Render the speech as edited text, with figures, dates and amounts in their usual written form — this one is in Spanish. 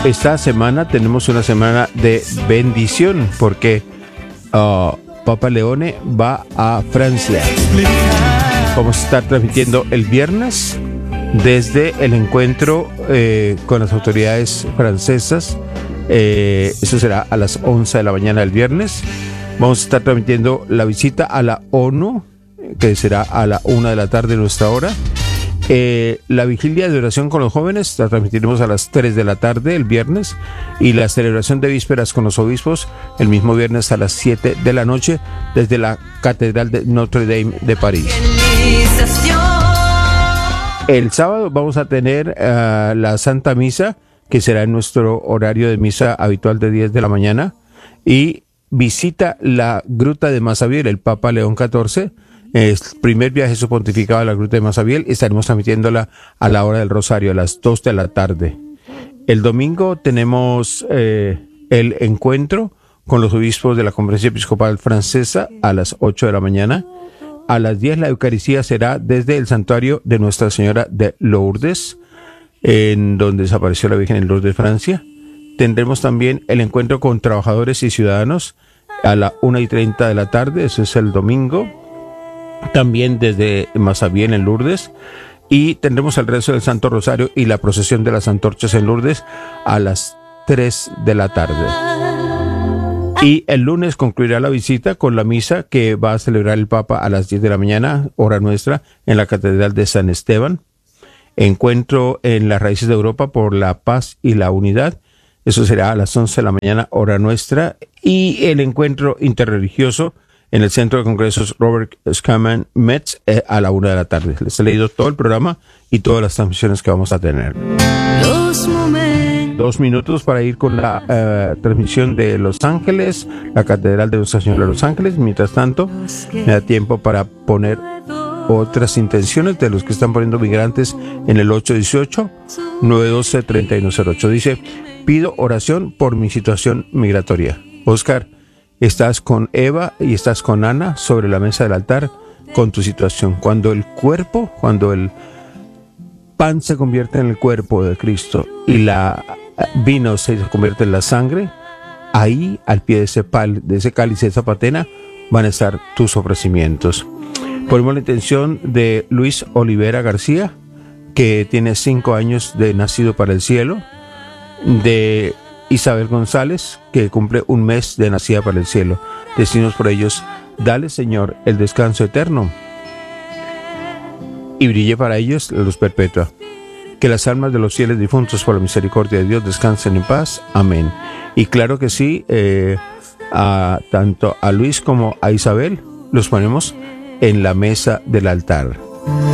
esta semana tenemos una semana de bendición porque Papa Leone va a Francia. Vamos a estar transmitiendo el viernes desde el encuentro con las autoridades francesas. Eso será a las 11 de la mañana del viernes. Vamos a estar transmitiendo la visita a la ONU, que será a la 1 de la tarde nuestra hora. La vigilia de oración con los jóvenes la transmitiremos a las 3 de la tarde el viernes, y la celebración de vísperas con los obispos el mismo viernes a las 7 de la noche desde la Catedral de Notre Dame de París. El sábado vamos a tener la Santa Misa, que será en nuestro horario de misa habitual de 10 de la mañana, y visita la Gruta de Masabiel el Papa León XIV. El primer viaje su pontificado a la Gruta de Masabiel. Estaremos transmitiéndola a la hora del Rosario, a las 2 de la tarde. El domingo tenemos el encuentro con los obispos de la Conferencia Episcopal Francesa a las 8 de la mañana. A las 10 la Eucaristía será desde el santuario de Nuestra Señora de Lourdes, en donde desapareció la Virgen en Lourdes, Francia. Tendremos también el encuentro con trabajadores y ciudadanos a la 1:30 de la tarde, eso es el domingo. También desde Masabiel en Lourdes, y tendremos el rezo del Santo Rosario y la procesión de las antorchas en Lourdes a las 3 de la tarde. Y el lunes concluirá la visita con la misa que va a celebrar el Papa a las 10 de la mañana, hora nuestra, en la Catedral de San Esteban. Encuentro en las raíces de Europa por la paz y la unidad, eso será a las 11 de la mañana, hora nuestra. Y el encuentro interreligioso en el Centro de Congresos Robert Schuman Metz a la 1 de la tarde. Les he leído todo el programa y todas las transmisiones que vamos a tener. 2 minutos para ir con la transmisión de Los Ángeles, la Catedral de Nuestra Señora de Los Ángeles. Mientras tanto, me da tiempo para poner otras intenciones de los que están poniendo migrantes en el 818-912-3108. Dice: pido oración por mi situación migratoria. Oscar, estás con Eva y estás con Ana sobre la mesa del altar con tu situación. Cuando el pan se convierte en el cuerpo de Cristo y la vino se convierte en la sangre, ahí al pie de ese cáliz, de esa patena, van a estar tus ofrecimientos. Ponemos la intención de Luis Olivera García, que tiene 5 años de nacido para el cielo, de Isabel González, que cumple 1 mes de nacida para el cielo. Decimos por ellos: dale, Señor, el descanso eterno y brille para ellos la luz perpetua. Que las almas de los fieles difuntos por la misericordia de Dios descansen en paz. Amén. Y claro que sí, tanto a Luis como a Isabel los ponemos en la mesa del altar.